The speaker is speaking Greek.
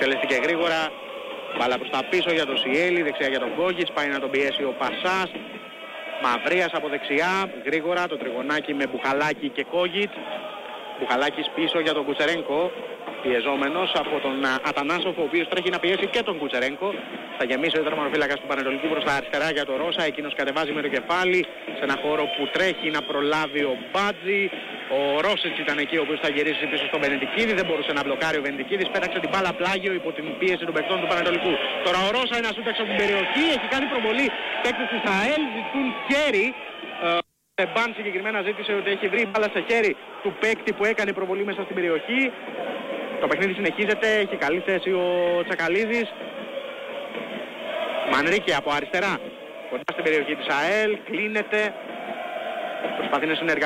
εκτελέστηκε γρήγορα. Μπάλα προς τα πίσω για τον Σιέλη, δεξιά για τον Γκόγιτς, πάει να τον πιέσει ο Πασάς. Μαυρίας από δεξιά, γρήγορα το τριγωνάκι με Μπουχαλάκη και Κόγιτς. Μπουχαλάκης πίσω για τον Κουτσερένκο, πιεζόμενος από τον Ατανάσοφ, ο οποίος τρέχει να πιέσει και τον Κουτσερένκο. Θα γεμίσει ο τερματοφύλακας του Πανετολικού προς τα αριστερά για τον Ρώσα, εκείνος κατεβάζει με το κεφάλι σε ένα χώρο που τρέχει να προλάβει ο Μπάτζη. Ο Ρώσετς ήταν εκεί ο οποίος θα γυρίσει πίσω στον Βενετικίδη, δεν μπορούσε να μπλοκάρει ο Βενετικίδης, πέταξε την μπάλα πλάγιο υπό την πίεση των παικτών του Πανετολικού. Τώρα ο Ρώσα είναι ασούταξε από την περιοχή, έχει κάνει προβολή παίκτες της ΑΕΛ, ζητούν χέρι. Μπαν συγκεκριμένα ζήτησε ότι έχει βρει μπάλα στο χέρι του παίκτη που έκανε προβολή μέσα στην περιοχή. Το παιχνίδι συνεχίζεται, έχει καλή θέση ο Τσακαλίδης. Μανρίκη από αριστερά, κοντά στην περιοχή της ΑΕΛ, κλείνεται, προσπαθεί να συνεργαστεί.